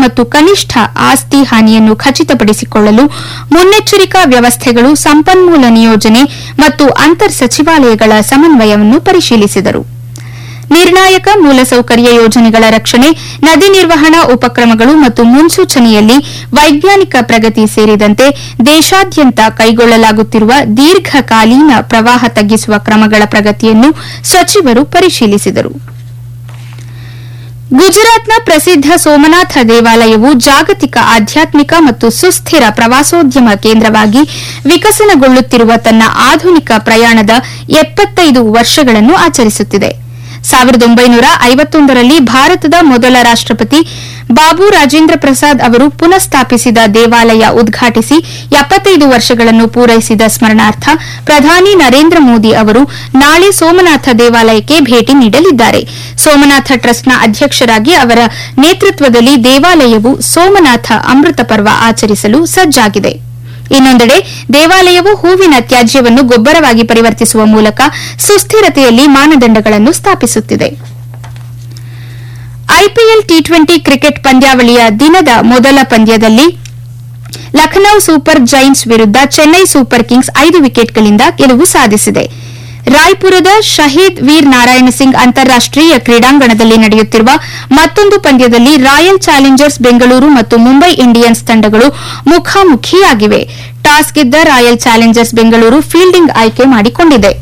ಮತ್ತು ಕನಿಷ್ಠ ಆಸ್ತಿ ಹಾನಿಯನ್ನು ಖಚಿತಪಡಿಸಿಕೊಳ್ಳಲು ಮುನ್ನೆಚ್ಚರಿಕಾ ವ್ಯವಸ್ಥೆಗಳು, ಸಂಪನ್ಮೂಲ ನಿಯೋಜನೆ ಮತ್ತು ಅಂತರ್ ಸಚಿವಾಲಯಗಳ ಸಮನ್ವಯವನ್ನು ಪರಿಶೀಲಿಸಿದರು. ನಿರ್ಣಾಯಕ ಮೂಲಸೌಕರ್ಯ ಯೋಜನೆಗಳ ರಕ್ಷಣೆ, ನದಿ ನಿರ್ವಹಣಾ ಉಪಕ್ರಮಗಳು ಮತ್ತು ಮುನ್ಸೂಚನೆಯಲ್ಲಿ ವೈಜ್ಞಾನಿಕ ಪ್ರಗತಿ ಸೇರಿದಂತೆ ದೇಶಾದ್ಯಂತ ಕೈಗೊಳ್ಳಲಾಗುತ್ತಿರುವ ದೀರ್ಘಕಾಲೀನ ಪ್ರವಾಹ ತಗ್ಗಿಸುವ ಕ್ರಮಗಳ ಪ್ರಗತಿಯನ್ನು ಸಚಿವರು ಪರಿಶೀಲಿಸಿದರು. ಗುಜರಾತ್ನ ಪ್ರಸಿದ್ದ ಸೋಮನಾಥ ದೇವಾಲಯವು ಜಾಗತಿಕ ಆಧ್ಯಾತ್ಮಿಕ ಮತ್ತು ಸುಸ್ಥಿರ ಪ್ರವಾಸೋದ್ಯಮ ಕೇಂದ್ರವಾಗಿ ವಿಕಸನಗೊಳ್ಳುತ್ತಿರುವ ತನ್ನ ಆಧುನಿಕ ಪ್ರಯಾಣದ 75 ವರ್ಷಗಳನ್ನು ಆಚರಿಸುತ್ತಿದೆ. 1951ರಲ್ಲಿ ಭಾರತದ ಮೊದಲ ರಾಷ್ಟಪತಿ ಬಾಬು ರಾಜೇಂದ್ರ ಪ್ರಸಾದ್ ಅವರು ಪುನಃಸ್ಥಾಪಿಸಿದ ದೇವಾಲಯ ಉದ್ಘಾಟಿಸಿ 75 ವರ್ಷಗಳನ್ನು ಪೂರೈಸಿದ ಸ್ಮರಣಾರ್ಥ ಪ್ರಧಾನಿ ನರೇಂದ್ರ ಮೋದಿ ಅವರು ನಾಳೆ ಸೋಮನಾಥ ದೇವಾಲಯಕ್ಕೆ ಭೇಟಿ ನೀಡಲಿದ್ದಾರೆ. ಸೋಮನಾಥ ಟ್ರಸ್ಟ್ನ ಅಧ್ಯಕ್ಷರಾಗಿ ಅವರ ನೇತೃತ್ವದಲ್ಲಿ ದೇವಾಲಯವು ಸೋಮನಾಥ ಅಮೃತ ಪರ್ವ ಆಚರಿಸಲು ಸಜ್ಜಾಗಿದೆ. ಇನ್ನೊಂದೆಡೆ ದೇವಾಲಯವು ಹೂವಿನ ತ್ಯಾಜ್ಯವನ್ನು ಗೊಬ್ಬರವಾಗಿ ಪರಿವರ್ತಿಸುವ ಮೂಲಕ ಸುಸ್ಥಿರತೆಯಲ್ಲಿ ಮಾನದಂಡಗಳನ್ನು ಸ್ಥಾಪಿಸುತ್ತಿದೆ. ಐಪಿಎಲ್ ಟಿ20 ಕ್ರಿಕೆಟ್ ಪಂದ್ಯಾವಳಿಯ ದಿನದ ಮೊದಲ ಪಂದ್ಯದಲ್ಲಿ ಲಖನೌ ಸೂಪರ್ ಜೈಂಟ್ಸ್ ವಿರುದ್ಧ ಚೆನ್ನೈ ಸೂಪರ್ ಕಿಂಗ್ಸ್ 5 ವಿಕೆಟ್ಗಳಿಂದ ಗೆಲುವು ಸಾಧಿಸಿದೆ. ರಾಯ್ಪುರದ ಶಹೀದ್ ವೀರ್ ನಾರಾಯಣ ಸಿಂಗ್ ಅಂತಾರಾಷ್ಟೀಯ ಕ್ರೀಡಾಂಗಣದಲ್ಲಿ ನಡೆಯುತ್ತಿರುವ ಮತ್ತೊಂದು ಪಂದ್ಯದಲ್ಲಿ ರಾಯಲ್ ಚಾಲೆಂಜರ್ಸ್ ಬೆಂಗಳೂರು ಮತ್ತು ಮುಂಬೈ ಇಂಡಿಯನ್ಸ್ ತಂಡಗಳು ಮುಖಾಮುಖಿಯಾಗಿವೆ. ಟಾಸ್ ಗೆದ್ದ ರಾಯಲ್ ಚಾಲೆಂಜರ್ಸ್ ಬೆಂಗಳೂರು ಫೀಲ್ಡಿಂಗ್ ಆಯ್ಕೆ ಮಾಡಿಕೊಂಡಿದೆ.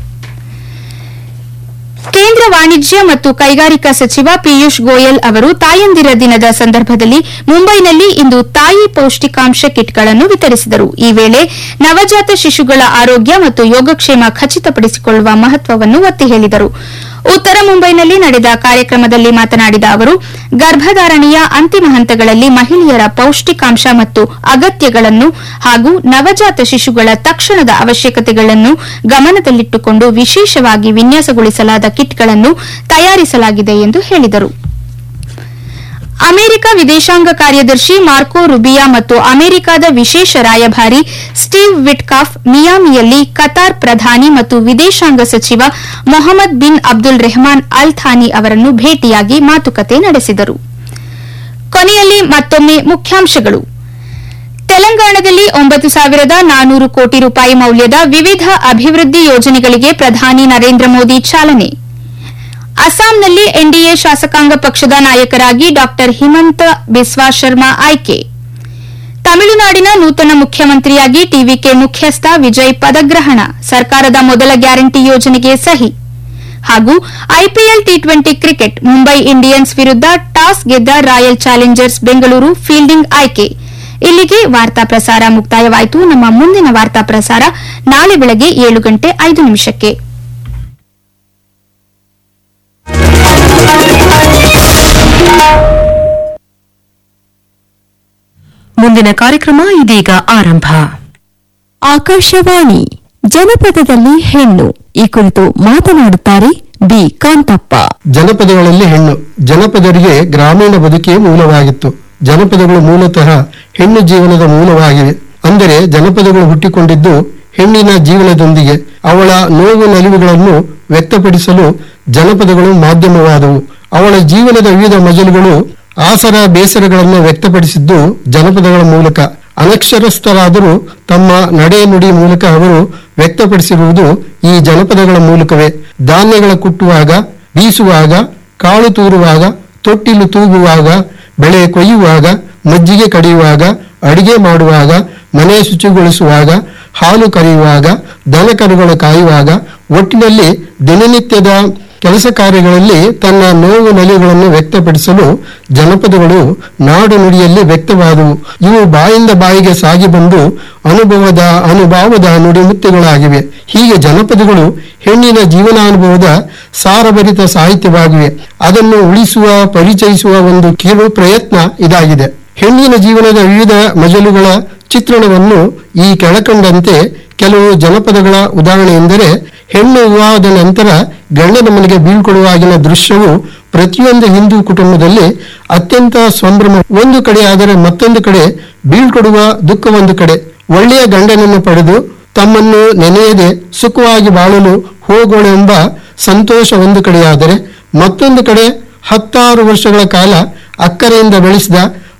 ಕೇಂದ್ರ ವಾಣಿಜ್ಯ ಮತ್ತು ಕೈಗಾರಿಕಾ ಸಚಿವ ಪಿಯೂಷ್ ಗೋಯಲ್ ಅವರು ತಾಯಂದಿರ ದಿನದ ಸಂದರ್ಭದಲ್ಲಿ ಮುಂಬೈನಲ್ಲಿ ಇಂದು ತಾಯಿ ಪೌಷ್ಟಿಕಾಂಶ ಕಿಟ್ಗಳನ್ನು ವಿತರಿಸಿದರು. ಈ ವೇಳೆ ನವಜಾತ ಶಿಶುಗಳ ಆರೋಗ್ಯ ಮತ್ತು ಯೋಗಕ್ಷೇಮ ಖಚಿತಪಡಿಸಿಕೊಳ್ಳುವ ಮಹತ್ವವನ್ನು ಒತ್ತಿ ಹೇಳಿದರು. ಉತ್ತರ ಮುಂಬೈನಲ್ಲಿ ನಡೆದ ಕಾರ್ಯಕ್ರಮದಲ್ಲಿ ಮಾತನಾಡಿದ ಅವರು, ಗರ್ಭಧಾರಣೆಯ ಅಂತಿಮ ಹಂತಗಳಲ್ಲಿ ಮಹಿಳೆಯರ ಪೌಷ್ಟಿಕಾಂಶ ಮತ್ತು ಅಗತ್ಯಗಳನ್ನು ಹಾಗೂ ನವಜಾತ ಶಿಶುಗಳ ತಕ್ಷಣದ ಅವಶ್ಯಕತೆಗಳನ್ನು ಗಮನದಲ್ಲಿಟ್ಟುಕೊಂಡು ವಿಶೇಷವಾಗಿ ವಿನ್ಯಾಸಗೊಳಿಸಲಾದ ಕಿಟ್ಗಳನ್ನು ತಯಾರಿಸಲಾಗಿದೆ ಎಂದು ಹೇಳಿದರು. ಅಮೆರಿಕ ವಿದೇಶಾಂಗ ಕಾರ್ಯದರ್ಶಿ ಮಾರ್ಕೊ ರುಬಿಯಾ ಮತ್ತು ಅಮೆರಿಕದ ವಿಶೇಷ ರಾಯಭಾರಿ ಸ್ಟೀವ್ ವಿಟ್ಕಾಫ್ ಮಿಯಾಮಿಯಲ್ಲಿ ಕತಾರ್ ಪ್ರಧಾನಿ ಮತ್ತು ವಿದೇಶಾಂಗ ಸಚಿವ Mohammed bin Abdul Rahman Al Thani ಅವರನ್ನು ಭೇಟಿಯಾಗಿ ಮಾತುಕತೆ ನಡೆಸಿದರು. ಕೊನೆಯಲ್ಲಿ ಮತ್ತೊಮ್ಮೆ ಮುಖ್ಯಾಂಶಗಳು. ತೆಲಂಗಾಣದಲ್ಲಿ 9,400 ಕೋಟಿ ರೂಪಾಯಿ ಮೌಲ್ಯದ ವಿವಿಧ ಅಭಿವೃದ್ಧಿ ಯೋಜನೆಗಳಿಗೆ ಪ್ರಧಾನಿ ನರೇಂದ್ರ ಮೋದಿ ಚಾಲನೆ. ಅಸ್ಸಾಂನಲ್ಲಿ ಎನ್ಡಿಎ ಶಾಸಕಾಂಗ ಪಕ್ಷದ ನಾಯಕರಾಗಿ ಡಾ ಹಿಮಂತ ಬಿಸ್ವಾ ಶರ್ಮಾ ಆಯ್ಕೆ. ತಮಿಳುನಾಡಿನ ನೂತನ ಮುಖ್ಯಮಂತ್ರಿಯಾಗಿ ಟಿವಿಕೆ ಮುಖ್ಯಸ್ಥ ವಿಜಯ್ ಪದಗ್ರಹಣ. ಸರ್ಕಾರದ ಮೊದಲ ಗ್ಯಾರಂಟಿ ಯೋಜನೆಗೆ ಸಹಿ. ಹಾಗೂ IPL T20 cricket Mumbai Indians ವಿರುದ್ಧ ಟಾಸ್ ಗೆದ್ದ ರಾಯಲ್ ಚಾಲೆಂಜರ್ಸ್ ಬೆಂಗಳೂರು ಫೀಲ್ಡಿಂಗ್ ಆಯ್ಕೆ. ಇಲ್ಲಿಗೆ ವಾರ್ತಾ ಪ್ರಸಾರ ಮುಕ್ತಾಯವಾಯಿತು. ನಮ್ಮ ಮುಂದಿನ ವಾರ್ತಾ ಪ್ರಸಾರ ನಾಳೆ ಬೆಳಗ್ಗೆ 7:05. ಮುಂದಿನ ಕಾರ್ಯಕ್ರಮ ಇದೀಗ ಆರಂಭ. ಆಕಾಶವಾಣಿ ಜನಪದದಲ್ಲಿ ಹೆಣ್ಣು ಈ ಕುರಿತು ಮಾತನಾಡುತ್ತಾರೆ ಬಿ ಕಾಂತಪ್ಪ. ಜನಪದಗಳಲ್ಲಿ ಹೆಣ್ಣು ಜನಪದರಿಗೆ ಗ್ರಾಮೀಣ ಬದುಕೇ ಮೂಲವಾಗಿತ್ತು. ಜನಪದಗಳು ಮೂಲತಃ ಹೆಣ್ಣು ಜೀವನದ ಮೂಲವಾಗಿವೆ. ಅಂದರೆ ಜನಪದಗಳು ಹುಟ್ಟಿಕೊಂಡಿದ್ದು ಹೆಣ್ಣಿನ ಜೀವನದೊಂದಿಗೆ. ಅವಳ ನೋವು ನಲಿವುಗಳನ್ನು ವ್ಯಕ್ತಪಡಿಸಲು ಜನಪದಗಳು ಮಾಧ್ಯಮವಾದವು. ಅವಳ ಜೀವನದ ವಿವಿಧ ಮಜಲುಗಳು ಆಸರ ಬೇಸರಗಳನ್ನು ವ್ಯಕ್ತಪಡಿಸಿದ್ದು ಜನಪದಗಳ ಮೂಲಕ. ಅನಕ್ಷರಸ್ಥರಾದರೂ ತಮ್ಮ ನಡೆ ನುಡಿ ಮೂಲಕ ಅವರು ವ್ಯಕ್ತಪಡಿಸಿರುವುದು ಈ ಜನಪದಗಳ ಮೂಲಕವೇ. ಧಾನ್ಯಗಳ ಕುಟ್ಟುವಾಗ, ಬೀಸುವಾಗ, ಕಾಳು ತೂರುವಾಗ, ತೊಟ್ಟಿಲು ತೂಗುವಾಗ, ಬೆಳೆ ಕೊಯ್ಯುವಾಗ, ಮಜ್ಜಿಗೆ ಕಡಿಯುವಾಗ, ಅಡಿಗೆ ಮಾಡುವಾಗ, ಮನೆ ಶುಚಿಗೊಳಿಸುವಾಗ, ಹಾಲು ಕರೆಯುವಾಗ, ದನ ಕರುಗಳು ಕಾಯುವಾಗ, ಒಟ್ಟಿನಲ್ಲಿ ದಿನನಿತ್ಯದ ಕೆಲಸ ಕಾರ್ಯಗಳಲ್ಲಿ ತನ್ನ ನೋವು ನಲಿವುಗಳನ್ನು ವ್ಯಕ್ತಪಡಿಸಲು ಜನಪದಗಳು ನಾಡು ನುಡಿಯಲ್ಲಿ ವ್ಯಕ್ತವಾದವು. ಇವು ಬಾಯಿಂದ ಬಾಯಿಗೆ ಸಾಗಿ ಬಂದು ಅನುಭವದ ನುಡಿಮುತ್ತುಗಳಾಗಿವೆ. ಹೀಗೆ ಜನಪದಗಳು ಹೆಣ್ಣಿನ ಜೀವನಾನುಭವದ ಸಾರಭರಿತ ಸಾಹಿತ್ಯವಾಗಿವೆ. ಅದನ್ನು ಉಳಿಸುವ, ಪರಿಚಯಿಸುವ ಒಂದು ಕಿರು ಪ್ರಯತ್ನ ಇದಾಗಿದೆ. ಹೆಣ್ಣಿನ ಜೀವನದ ವಿವಿಧ ಮಜಲುಗಳ ಚಿತ್ರಣವನ್ನು ಈ ಕೆಳಕಂಡಂತೆ ಕೆಲವು ಜನಪದಗಳ ಉದಾಹರಣೆ ಎಂದರೆ, ಹೆಣ್ಣು ವಿವಾಹದ ನಂತರ ಗಂಡನ ಮನೆಗೆ ಬೀಳ್ಕೊಡುವಾಗಿನ ದೃಶ್ಯವು ಪ್ರತಿಯೊಂದು ಹಿಂದೂ ಕುಟುಂಬದಲ್ಲಿ ಅತ್ಯಂತ ಸಂಭ್ರಮ ಒಂದು ಕಡೆ ಆದರೆ, ಮತ್ತೊಂದು ಕಡೆ ಬೀಳ್ಕೊಡುವ ದುಃಖ ಒಂದು ಕಡೆ. ಒಳ್ಳೆಯ ಗಂಡನನ್ನು ಪಡೆದು ತಮ್ಮನ್ನು ನೆನೆಯದೆ ಸುಖವಾಗಿ ಬಾಳಲು ಹೋಗೋಣೆಂಬ ಸಂತೋಷ ಒಂದು ಕಡೆಯಾದರೆ, ಮತ್ತೊಂದು ಕಡೆ 10 ವರ್ಷಗಳ ಕಾಲ ಅಕ್ಕರೆಯಿಂದ ಬೆಳೆಸಿದ